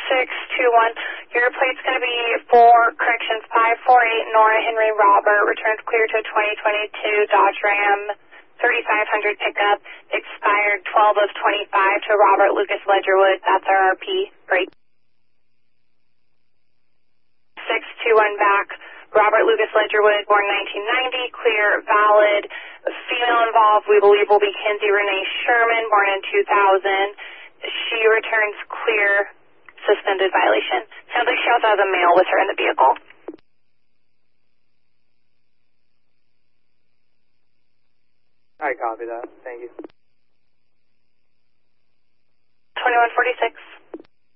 621. Your plate's going to be for corrections 548 Nora Henry Robert. Returns clear to 2022 Dodge Ram 3500 pickup. Expired 12 of 25 to Robert Lucas Ledgerwood. That's our RP. Break. 621 back. Robert Lucas Ledgerwood, born 1990, clear, valid. Female involved, we believe, will be Kinsey Renee Sherman, born in 2000. She returns clear, suspended violation. Sounds like she also has a male with her in the vehicle. I copy that. Thank you. 2146.